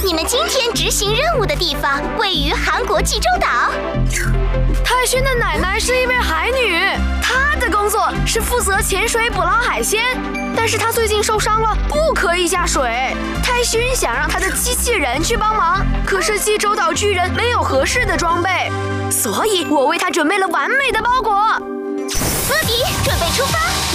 你们今天执行任务的地方位于韩国济州岛。 泰勋的奶奶是一位海女，她的工作是负责潜水捕捞海鲜，但是她最近受伤了，不可以下水。泰勋想让他的机器人去帮忙，可是济州岛巨人没有合适的装备，所以我为他准备了完美的包裹。 波迪，准备出发。